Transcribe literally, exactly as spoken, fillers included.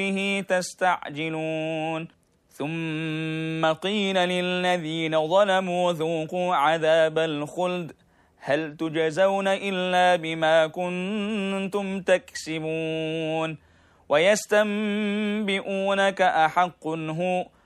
به تستعجلون ثم قيل للذين ظلموا ذوقوا عذاب الخلد هل تجزون إلا بما كنتم تكسبون ويستنبئونك أحق هو